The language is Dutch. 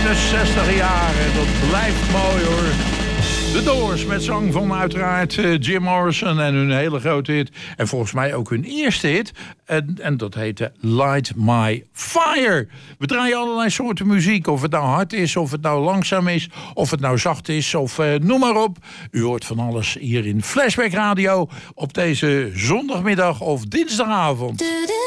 de 60 jaren. Dat blijft mooi hoor. De Doors met zang van uiteraard Jim Morrison en hun hele grote hit. En volgens mij ook hun eerste hit. En dat heette Light My Fire. We draaien allerlei soorten muziek. Of het nou hard is, of het nou langzaam is, of het nou zacht is, of noem maar op. U hoort van alles hier in Flashback Radio op deze zondagmiddag of dinsdagavond.